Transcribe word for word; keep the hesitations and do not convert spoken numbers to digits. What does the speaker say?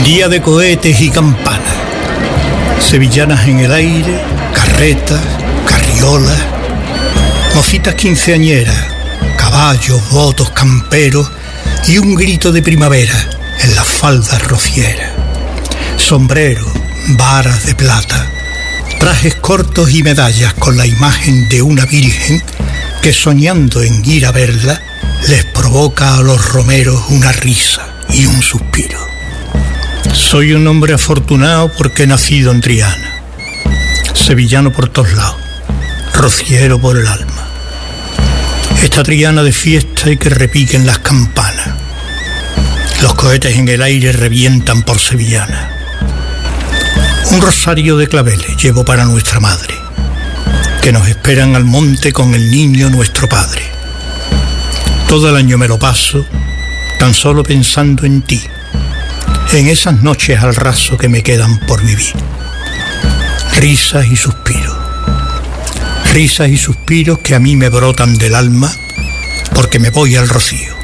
Día de cohetes y campanas, sevillanas en el aire, carretas, carriolas, mocitas quinceañeras, caballos, votos, camperos y un grito de primavera en las faldas rocieras. Sombreros, varas de plata, trajes cortos y medallas con la imagen de una virgen que, soñando en ir a verla, les provoca a los romeros una risa y un suspiro. Soy un hombre afortunado porque he nacido en Triana, sevillano por todos lados, rociero por el alma. Esta Triana de fiesta y que repiquen las campanas, los cohetes en el aire revientan por sevillana. Un rosario de claveles llevo para nuestra madre, que nos esperan al monte con el niño nuestro padre. Todo el año me lo paso tan solo pensando en ti, en esas noches al raso que me quedan por vivir. Risas y suspiros, risas y suspiros que a mí me brotan del alma porque me voy al rocío.